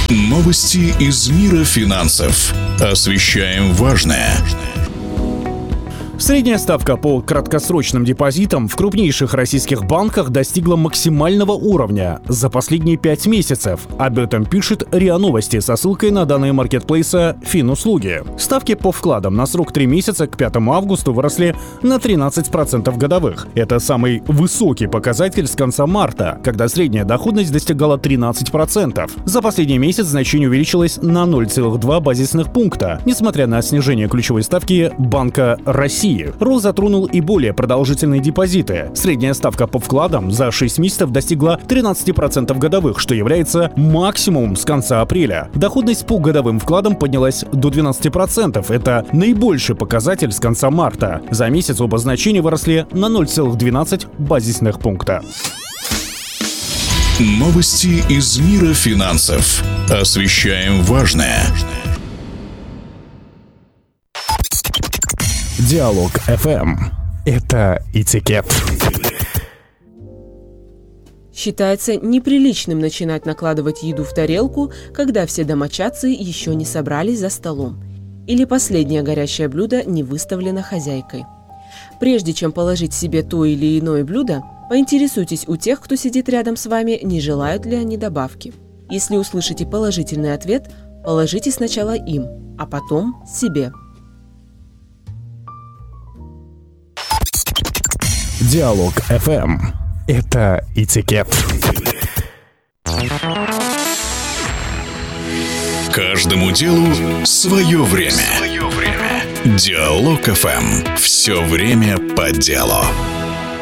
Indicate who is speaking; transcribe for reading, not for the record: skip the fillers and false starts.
Speaker 1: Новости из мира финансов. Освещаем важное.
Speaker 2: Средняя ставка по краткосрочным депозитам в крупнейших российских банках достигла максимального уровня за последние 5 месяцев. Об этом пишет РИА Новости со ссылкой на данные маркетплейса Финуслуги. Ставки по вкладам на срок 3 месяца к 5 августа выросли на 13% годовых. Это самый высокий показатель с конца марта, когда средняя доходность достигала 13%. За последний месяц значение увеличилось на 0,2 базисных пункта, несмотря на снижение ключевой ставки Банка России. Рост затронул и более продолжительные депозиты. Средняя ставка по вкладам за 6 месяцев достигла 13% годовых, что является максимумом с конца апреля. Доходность по годовым вкладам поднялась до 12%. Это наибольший показатель с конца марта. За месяц оба значения выросли на 0,12 базисных пункта.
Speaker 1: Новости из мира финансов. Освещаем важное.
Speaker 2: Диалог FM. Это этикет.
Speaker 3: Считается неприличным начинать накладывать еду в тарелку, когда все домочадцы еще не собрались за столом, или последнее горящее блюдо не выставлено хозяйкой. Прежде чем положить себе то или иное блюдо, поинтересуйтесь у тех, кто сидит рядом с вами, не желают ли они добавки. Если услышите положительный ответ, положите сначала им, а потом себе.
Speaker 2: Диалог FM. Это этикет.
Speaker 1: Каждому делу свое время. Диалог FM. Все время по делу.